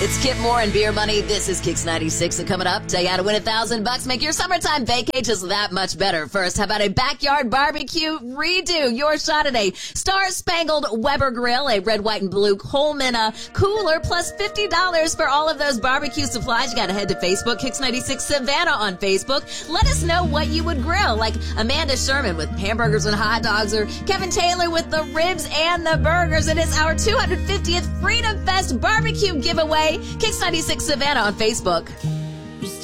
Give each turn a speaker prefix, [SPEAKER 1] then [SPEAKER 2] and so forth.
[SPEAKER 1] It's Kip Moore and Beer Money. This is Kicks 96. And coming up, tell you how to win $1,000. Make your summertime vacay just that much better. First, how about a backyard barbecue redo? Your shot at a Star-Spangled Weber grill, a red, white, and blue Coleman cooler, plus $50 for all of those barbecue supplies. You got to head to Facebook, Kicks 96 Savannah on Facebook. Let us know what you would grill, like Amanda Sherman with hamburgers and hot dogs, or Kevin Taylor with the ribs and the burgers. It is our 250th Freedom Fest barbecue giveaway. Kicks 96 Savannah on Facebook.